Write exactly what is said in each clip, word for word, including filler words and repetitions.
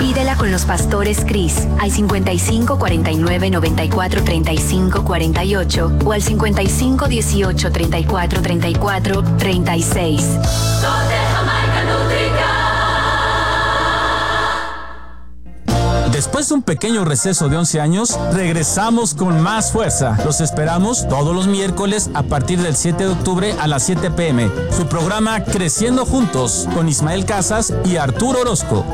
Pídela con los pastores Cris al cincuenta y cinco cuarenta y nueve noventa y cuatro treinta y cinco cuarenta y ocho o al cincuenta y cinco dieciocho treinta y cuatro treinta y cuatro treinta y seis. Después de un pequeño receso de once años, regresamos con más fuerza. Los esperamos todos los miércoles a partir del siete de octubre a las siete pe eme. Su programa Creciendo Juntos con Ismael Casas y Arturo Orozco.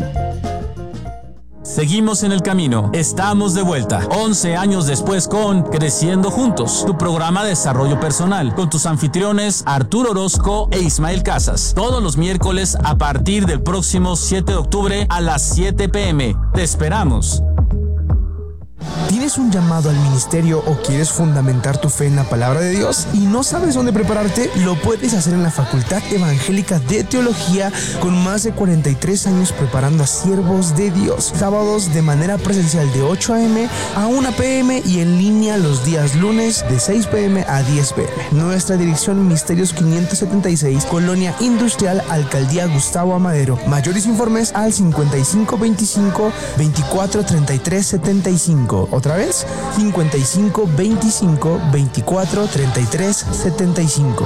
Seguimos en el camino. Estamos de vuelta. once años después con Creciendo Juntos, tu programa de desarrollo personal, con tus anfitriones Arturo Orozco e Ismael Casas. Todos los miércoles a partir del próximo siete de octubre a las siete pe eme. Te esperamos. ¿Tienes un llamado al ministerio o quieres fundamentar tu fe en la palabra de Dios y no sabes dónde prepararte? Lo puedes hacer en la Facultad Evangélica de Teología, con más de cuarenta y tres años preparando a siervos de Dios. Sábados de manera presencial de ocho a eme a una pe eme y en línea los días lunes de seis pe eme a diez pe eme. Nuestra dirección: Misterios quinientos setenta y seis, Colonia Industrial, Alcaldía Gustavo Amadero. Mayores informes al cincuenta y cinco veinticinco veinticuatro treinta y tres setenta y cinco. Otra vez, cincuenta y cinco veinticinco veinticuatro treinta y tres setenta y cinco.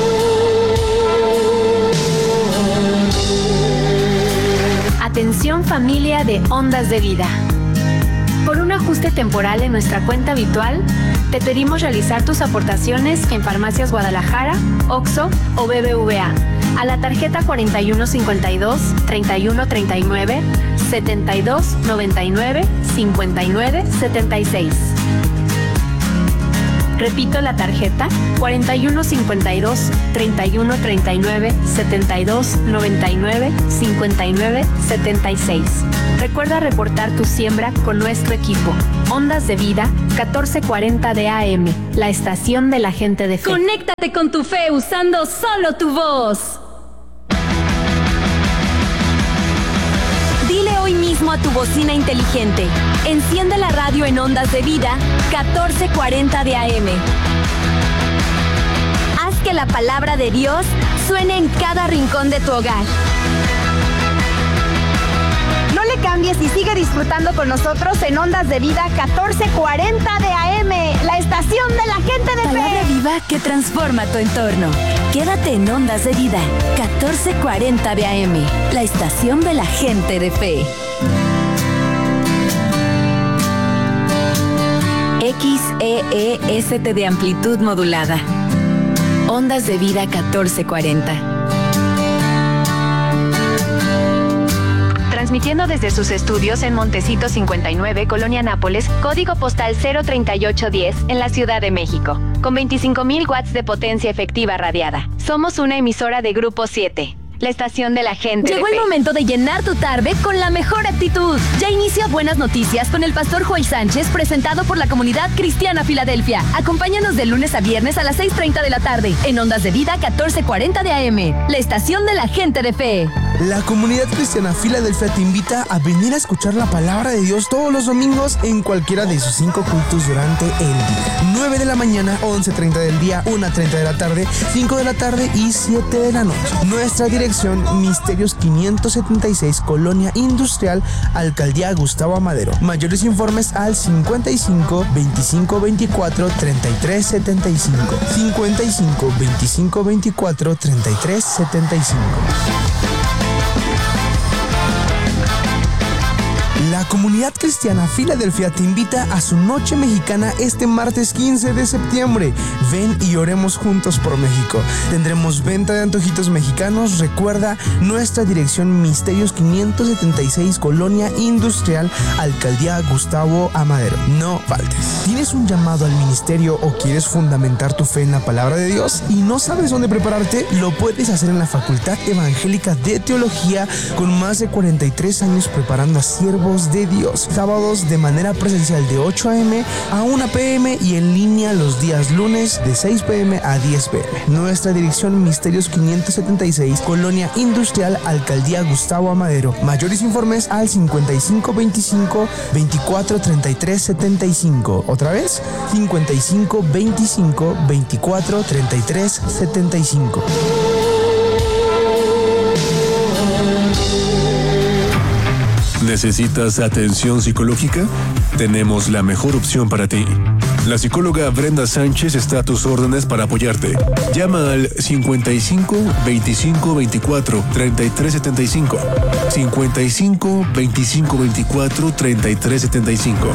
Atención familia de Ondas de Vida. Por un ajuste temporal en nuestra cuenta habitual, te pedimos realizar tus aportaciones en Farmacias Guadalajara, Oxxo o be be ve a a la tarjeta cuarenta y uno cincuenta y dos treinta y uno treinta y nueve setenta y dos noventa y nueve cincuenta y nueve setenta y seis. Repito la tarjeta: cuarenta y uno cincuenta y dos treinta y uno treinta y nueve setenta y dos noventa y nueve cincuenta y nueve setenta y seis. Recuerda reportar tu siembra con nuestro equipo. Ondas de Vida, catorce cuarenta de a eme, la estación de la gente de fe. Conéctate con tu fe usando solo tu voz. Dile hoy mismo a tu bocina inteligente: enciende la radio en Ondas de Vida, catorce cuarenta de a eme. Haz que la palabra de Dios suene en cada rincón de tu hogar. No le cambies y sigue disfrutando con nosotros en Ondas de Vida catorce cuarenta de a eme, la estación de la gente de fe. Palabra viva que transforma tu entorno. Quédate en Ondas de Vida catorce cuarenta de a eme, la estación de la gente de fe. X E E S T de amplitud modulada. Ondas de Vida catorce cuarenta. Transmitiendo desde sus estudios en Montecito cincuenta y nueve, Colonia Nápoles, código postal cero treinta y ocho diez, en la Ciudad de México, con veinticinco mil watts de potencia efectiva radiada. Somos una emisora de Grupo siete, la estación de la gente Llegó de fe. el momento de llenar tu tarde con la mejor actitud. Ya inicia Buenas Noticias con el pastor Joel Sánchez, presentado por la Comunidad Cristiana Filadelfia. Acompáñanos de lunes a viernes a las seis treinta de la tarde, en Ondas de Vida catorce cuarenta de a eme, la estación de la gente de fe. La Comunidad Cristiana Filadelfia te invita a venir a escuchar la palabra de Dios todos los domingos en cualquiera de sus cinco cultos durante el día. nueve de la mañana, once treinta del día, una treinta de la tarde, cinco de la tarde y siete de la noche. Nuestra dirección: Misterios quinientos setenta y seis, Colonia Industrial, Alcaldía Gustavo Amadero. Mayores informes al cincuenta y cinco veinticinco veinticuatro treinta y tres setenta y cinco. cincuenta y cinco veinticinco veinticuatro treinta y tres setenta y cinco. La Comunidad Cristiana Filadelfia te invita a su Noche Mexicana este martes quince de septiembre. Ven y oremos juntos por México. Tendremos venta de antojitos mexicanos. Recuerda nuestra dirección: Misterios quinientos setenta y seis, Colonia Industrial, Alcaldía Gustavo Amadero. No faltes. ¿Tienes un llamado al ministerio o quieres fundamentar tu fe en la palabra de Dios y no sabes dónde prepararte? Lo puedes hacer en la Facultad Evangélica de Teología, con más de cuarenta y tres años preparando a siervos de Dios. Sábados de manera presencial de ocho a eme a una pe eme y en línea los días lunes de seis pe eme a diez pe eme. Nuestra dirección: Misterios quinientos setenta y seis, Colonia Industrial, Alcaldía Gustavo Amadero. Mayores informes al cincuenta y cinco veinticinco veinticuatro treinta y tres setenta y cinco. Otra vez, cincuenta y cinco veinticinco veinticuatro treinta y tres setenta y cinco. ¿Necesitas atención psicológica? Tenemos la mejor opción para ti. La psicóloga Brenda Sánchez está a tus órdenes para apoyarte. Llama al cincuenta y cinco, veinticinco, veinticuatro, treinta y tres setenta y cinco. cincuenta y cinco, veinticinco, veinticuatro, treinta y tres setenta y cinco.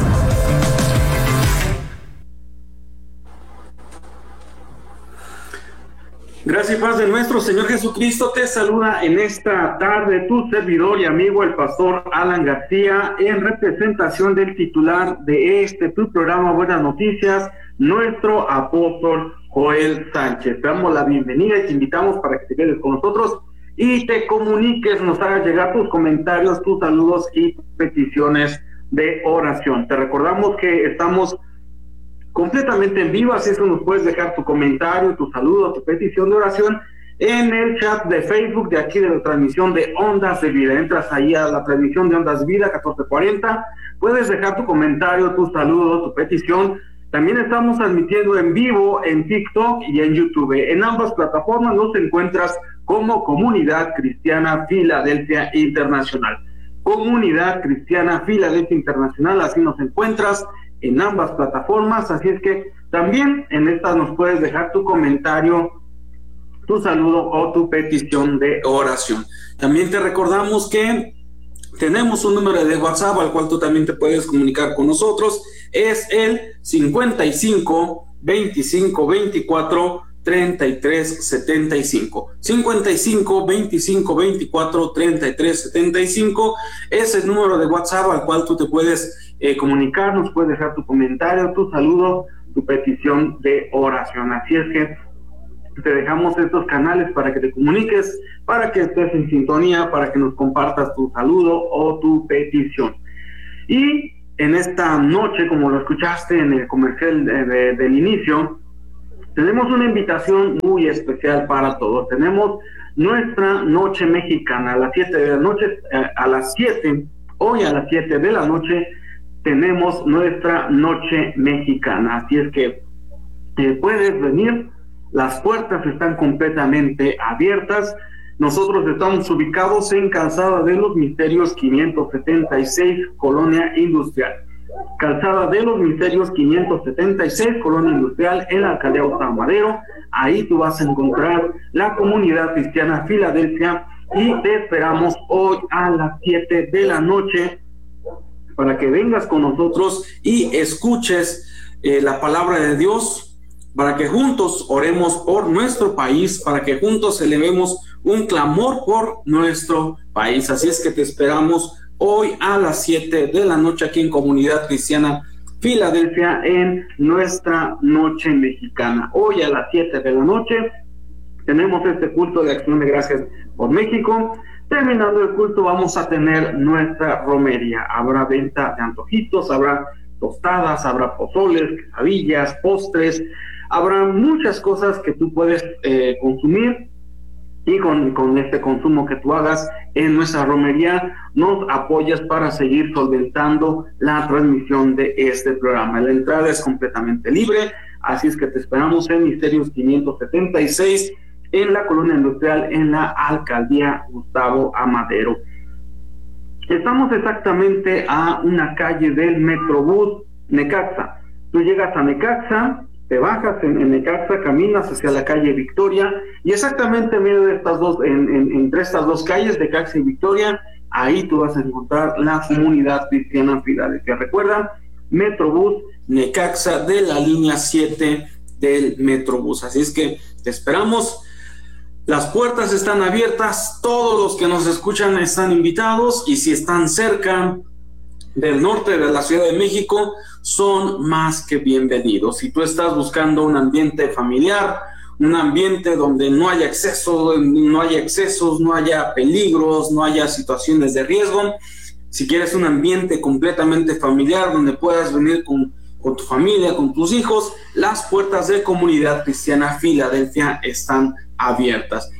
Gracias y paz de nuestro Señor Jesucristo te saluda en esta tarde tu servidor y amigo el pastor Alan García en representación del titular de este tu programa Buenas Noticias, nuestro apóstol Joel Sánchez. Te damos la bienvenida y te invitamos para que te quedes con nosotros y te comuniques, nos hagas llegar tus comentarios, tus saludos y peticiones de oración. Te recordamos que estamos completamente en vivo, así es que nos puedes dejar tu comentario, tu saludo, tu petición de oración en el chat de Facebook de aquí de la transmisión de Ondas de Vida. Entras ahí a la transmisión de Ondas Vida catorce cuarenta, puedes dejar tu comentario, tu saludo, tu petición. También estamos transmitiendo en vivo en TikTok y en YouTube. En ambas plataformas nos encuentras como Comunidad Cristiana Filadelfia Internacional. Comunidad Cristiana Filadelfia Internacional, así nos encuentras en ambas plataformas, así es que también en estas nos puedes dejar tu comentario, tu saludo o tu petición de oración. También te recordamos que tenemos un número de WhatsApp al cual tú también te puedes comunicar con nosotros, es el cincuenta y cinco, veinticinco, veinticuatro, treinta y tres setenta y cinco. cincuenta y cinco, veinticinco, veinticuatro, treinta y tres setenta y cinco es el número de WhatsApp al cual tú te puedes eh, comunicar, nos puedes dejar tu comentario, tu saludo, tu petición de oración. Así es que te dejamos estos canales para que te comuniques, para que estés en sintonía, para que nos compartas tu saludo o tu petición. Y en esta noche, como lo escuchaste en el comercial de, de, del inicio, tenemos una invitación muy especial para todos. Tenemos nuestra noche mexicana a las siete de la noche, eh, a las siete, hoy a las siete de la noche, tenemos nuestra noche mexicana. Así es que eh, puedes venir, las puertas están completamente abiertas. Nosotros estamos ubicados en Calzada de los Misterios quinientos setenta y seis, Colonia Industrial. Calzada de los Misterios quinientos setenta y seis, Colonia Industrial, en la alcaldía Gustavo Madero. Ahí tú vas a encontrar la Comunidad Cristiana Filadelfia y te esperamos hoy a las siete de la noche para que vengas con nosotros y escuches eh, la palabra de Dios, para que juntos oremos por nuestro país, para que juntos elevemos un clamor por nuestro país. Así es que te esperamos hoy a las siete de la noche aquí en Comunidad Cristiana Filadelfia en nuestra noche mexicana. Hoy a las siete de la noche tenemos este culto de acción de gracias por México. Terminando el culto vamos a tener nuestra romería. Habrá venta de antojitos, habrá tostadas, habrá pozoles, quesadillas, postres, habrá muchas cosas que tú puedes eh, consumir. Y con, con este consumo que tú hagas en nuestra romería, nos apoyas para seguir solventando la transmisión de este programa. La entrada es completamente libre, así es que te esperamos en Misterios quinientos setenta y seis, en la Colonia Industrial, en la alcaldía Gustavo Amadero. Estamos exactamente a una calle del Metrobús Necaxa. Tú llegas a Necaxa, te bajas en, en Necaxa, caminas hacia la calle Victoria, y exactamente en medio de estas dos, en, en, entre estas dos calles, de Necaxa y Victoria, ahí tú vas a encontrar la Comunidad Cristiana Filadelfia. Recuerda, Metrobús Necaxa, de la línea siete del Metrobús. Así es que te esperamos. Las puertas están abiertas, todos los que nos escuchan están invitados, y si están cerca del norte de la Ciudad de México, son más que bienvenidos. Si tú estás buscando un ambiente familiar, un ambiente donde no haya exceso, no haya excesos, no haya peligros, no haya situaciones de riesgo, si quieres un ambiente completamente familiar donde puedas venir con, con tu familia, con tus hijos, las puertas de Comunidad Cristiana Filadelfia están abiertas.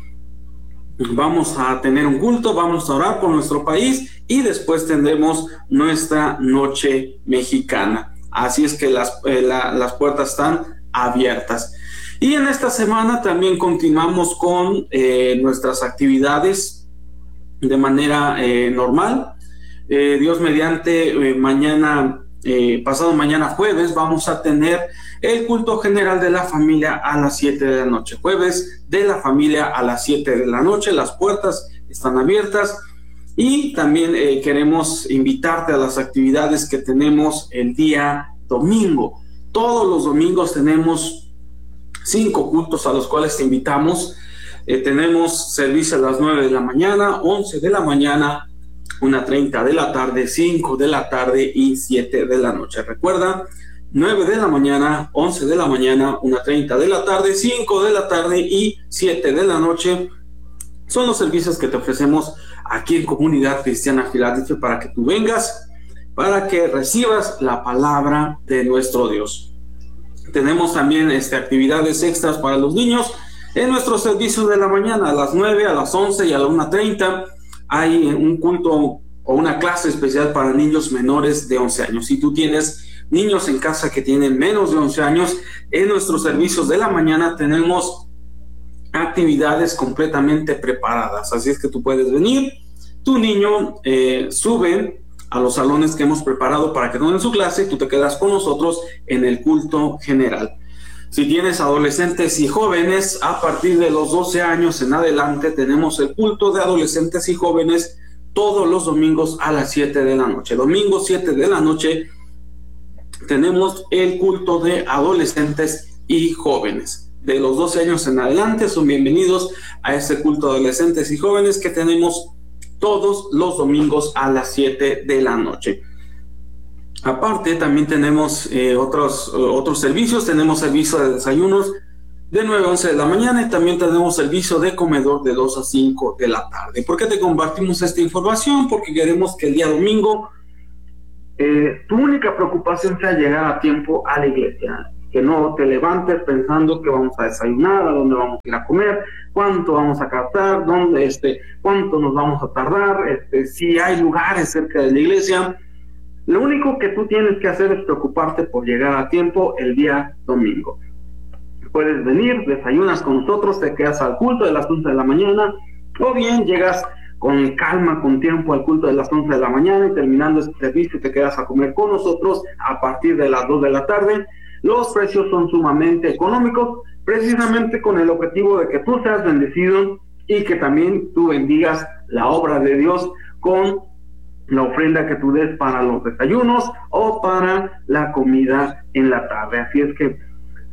Vamos a tener un culto, vamos a orar por nuestro país y después tendremos nuestra noche mexicana. Así es que las, eh, la, las puertas están abiertas. Y en esta semana también continuamos con eh, nuestras actividades de manera eh, normal. eh, Dios mediante, eh, mañana, eh, pasado mañana jueves, vamos a tener el culto general de la familia a las siete de la noche. Jueves de la familia a las siete de la noche, las puertas están abiertas. Y también eh, queremos invitarte a las actividades que tenemos el día domingo. Todos los domingos tenemos cinco cultos a los cuales te invitamos. Eh, tenemos servicio a las nueve de la mañana, once de la mañana, una treinta de la tarde, cinco de la tarde y siete de la noche. Recuerda, nueve de la mañana, once de la mañana, una treinta de la tarde, cinco de la tarde y siete de la noche. Son los servicios que te ofrecemos aquí en Comunidad Cristiana Filadelfia para que tú vengas, para que recibas la palabra de nuestro Dios. Tenemos también este, actividades extras para los niños en nuestros servicios de la mañana, a las nueve, a las once y a la una treinta. Hay un culto o una clase especial para niños menores de once años. Si tú tienes niños en casa que tienen menos de once años, en nuestros servicios de la mañana tenemos actividades completamente preparadas, así es que tú puedes venir, tu niño eh, sube a los salones que hemos preparado para que tomen su clase y tú te quedas con nosotros en el culto general. Si tienes adolescentes y jóvenes, a partir de los doce años en adelante tenemos el culto de adolescentes y jóvenes todos los domingos a las siete de la noche. Domingo siete de la noche tenemos el culto de adolescentes y jóvenes. De los doce años en adelante son bienvenidos a este culto de adolescentes y jóvenes que tenemos todos los domingos a las siete de la noche. Aparte también tenemos eh, otros, otros servicios. Tenemos servicio de desayunos de nueve a once de la mañana y también tenemos servicio de comedor de dos a cinco de la tarde. ¿Por qué te compartimos esta información? Porque queremos que el día domingo eh, tu única preocupación sea llegar a tiempo a la iglesia. Que no te levantes pensando que vamos a desayunar, a dónde vamos a ir a comer, cuánto vamos a gastar, dónde, este, cuánto nos vamos a tardar, este, si hay lugares cerca de la iglesia. Lo único que tú tienes que hacer es preocuparte por llegar a tiempo el día domingo. Puedes venir, desayunas con nosotros, te quedas al culto de las once de la mañana, o bien llegas con calma, con tiempo al culto de las once de la mañana y terminando este servicio te quedas a comer con nosotros a partir de las dos de la tarde. Los precios son sumamente económicos, precisamente con el objetivo de que tú seas bendecido y que también tú bendigas la obra de Dios con la ofrenda que tú des para los desayunos o para la comida en la tarde. Así es que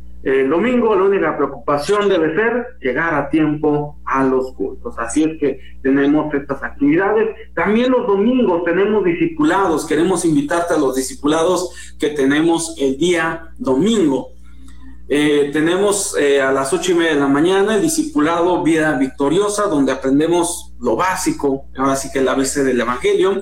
el domingo la única preocupación debe ser llegar a tiempo a los cultos. Así es que tenemos estas actividades. También los domingos tenemos discipulados. Queremos invitarte a los discipulados que tenemos el día domingo. Eh, tenemos eh, a las ocho y media de la mañana el discipulado Vida Victoriosa, donde aprendemos lo básico, ahora sí que el A B C del Evangelio.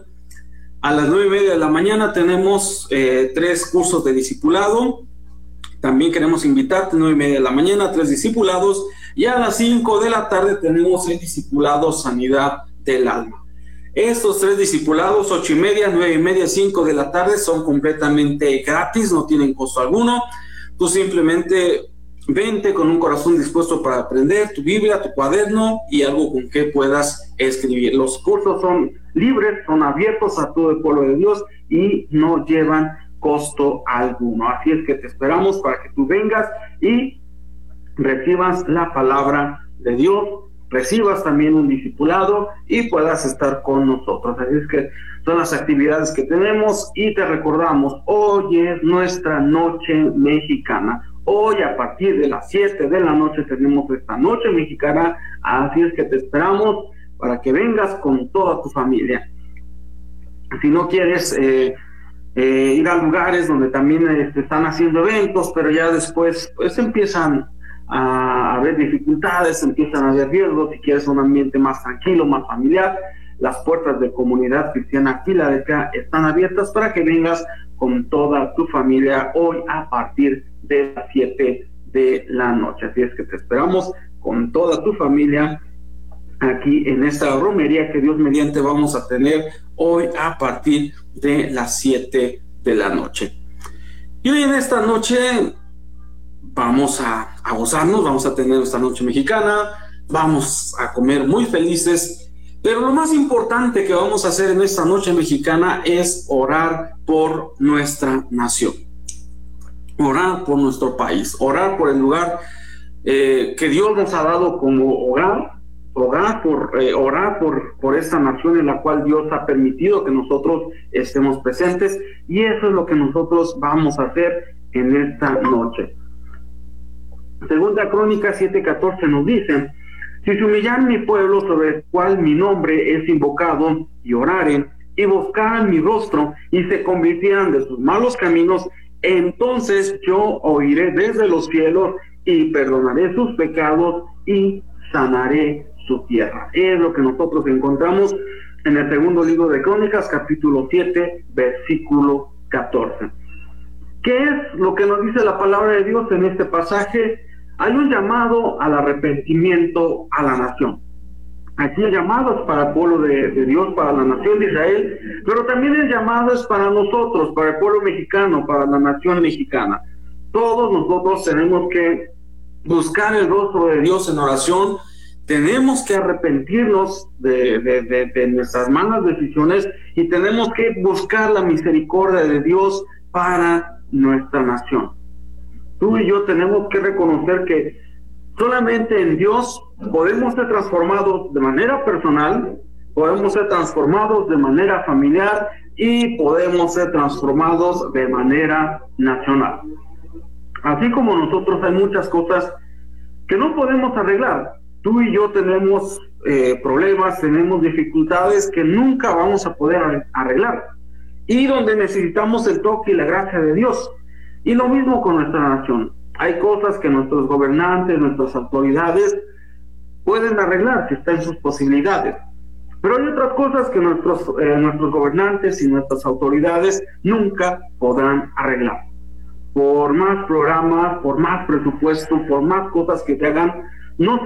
A las nueve y media de la mañana tenemos eh, tres cursos de discipulado. También queremos invitarte, nueve y media de la mañana, tres discipulados, y a las cinco de la tarde tenemos el discipulado Sanidad del Alma. Estos tres discipulados, ocho y media, nueve y media, cinco de la tarde, son completamente gratis, no tienen costo alguno. Tú simplemente vente con un corazón dispuesto para aprender, tu Biblia, tu cuaderno y algo con que puedas escribir. Los cursos son libres, son abiertos a todo el pueblo de Dios y no llevan costo alguno. Así es que te esperamos para que tú vengas y recibas la palabra de Dios, recibas también un discipulado y puedas estar con nosotros. Así es que son las actividades que tenemos y te recordamos, hoy es nuestra noche mexicana. Hoy a partir de las siete de la noche tenemos esta noche mexicana, así es que te esperamos para que vengas con toda tu familia. Si no quieres eh, eh, ir a lugares donde también eh, se están haciendo eventos, pero ya después pues empiezan a haber dificultades, empiezan a haber riesgos. Si quieres un ambiente más tranquilo, más familiar, las puertas de Comunidad Cristiana Filadelfia están abiertas para que vengas con toda tu familia hoy a partir de las siete de la noche. Así es que te esperamos con toda tu familia aquí en esta romería que Dios mediante vamos a tener hoy a partir de las siete de la noche. Y hoy en esta noche vamos a, a gozarnos, vamos a tener esta noche mexicana, vamos a comer muy felices, Pero lo más importante que vamos a hacer en esta noche mexicana es orar por nuestra nación, orar por nuestro país, orar por el lugar eh, que Dios nos ha dado como hogar, orar por eh, orar por, por esta nación en la cual Dios ha permitido que nosotros estemos presentes, y eso es lo que nosotros vamos a hacer en esta noche. Segunda Crónica siete catorce nos dice: si se humillan mi pueblo, sobre el cual mi nombre es invocado, y oraren, y buscaran mi rostro, y se convirtieran de sus malos caminos, entonces yo oiré desde los cielos, y perdonaré sus pecados, y sanaré su tierra. Es lo que nosotros encontramos en el segundo libro de Crónicas, capítulo siete, versículo catorce. ¿Qué es lo que nos dice la palabra de Dios en este pasaje? Hay un llamado al arrepentimiento a la nación. Aquí el llamado es para el pueblo de, de Dios, para la nación de Israel, pero también el llamado es para nosotros, para el pueblo mexicano, para la nación mexicana. Todos nosotros tenemos que buscar el rostro de Dios en oración, tenemos que arrepentirnos de, de, de, de nuestras malas decisiones, y tenemos que buscar la misericordia de Dios para nuestra nación. Tú y yo tenemos que reconocer que solamente en Dios podemos ser transformados de manera personal, podemos ser transformados de manera familiar, y podemos ser transformados de manera nacional. Así como nosotros, hay muchas cosas que no podemos arreglar. Tú y yo tenemos eh, problemas, tenemos dificultades que nunca vamos a poder arreglar, y donde necesitamos el toque y la gracia de Dios. Y lo mismo con nuestra nación. Hay cosas que nuestros gobernantes, nuestras autoridades pueden arreglar, que está en sus posibilidades. Pero hay otras cosas que nuestros, eh, nuestros gobernantes y nuestras autoridades nunca podrán arreglar. Por más programas, por más presupuesto, por más cosas que te hagan, no